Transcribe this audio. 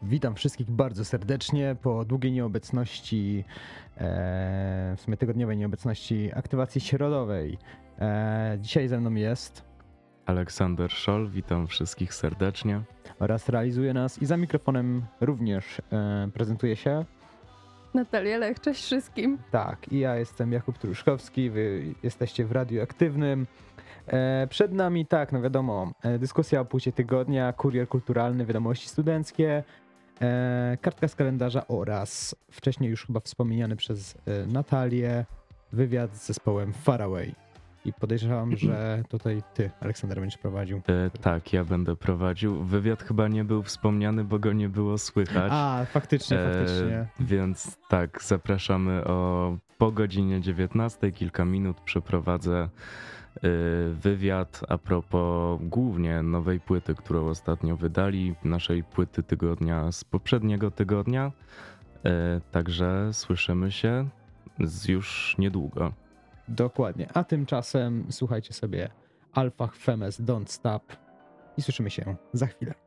Witam wszystkich bardzo serdecznie po długiej nieobecności, w sumie tygodniowej nieobecności aktywacji środowej. Dzisiaj ze mną jest Aleksander Scholl, witam wszystkich serdecznie. oraz realizuje nas i za mikrofonem również prezentuje się. Natalia Lech, cześć wszystkim. Tak, i ja jestem Jakub Truszkowski, wy jesteście w Radiu Aktywnym. Przed nami, tak, no wiadomo, dyskusja o płycie tygodnia, kurier kulturalny, wiadomości studenckie, kartka z kalendarza oraz wcześniej już chyba wspomniany przez Natalię wywiad z zespołem Faraway. I podejrzewam, że tutaj ty, Aleksander, będziesz prowadził. Tak, ja będę prowadził. Wywiad chyba nie był wspomniany, bo go nie było słychać. Faktycznie. Więc tak, zapraszamy po godzinie 19, kilka minut przeprowadzę wywiad a propos głównie nowej płyty, którą ostatnio wydali, naszej płyty tygodnia z poprzedniego tygodnia. Także słyszymy się już niedługo. Dokładnie. A tymczasem słuchajcie sobie Alpha Femes Don't Stop i słyszymy się za chwilę.